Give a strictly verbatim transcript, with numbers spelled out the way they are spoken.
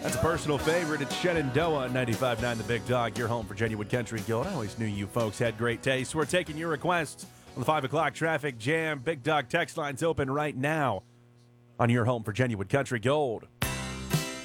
That's a personal favorite. It's Shenandoah, ninety-five point nine The Big Dog, your home for Genuine Country Guild. I always knew you folks had great taste. We're taking your requests on the five o'clock traffic jam. Big Dog text line's open right now on your home for Genuine Country Gold.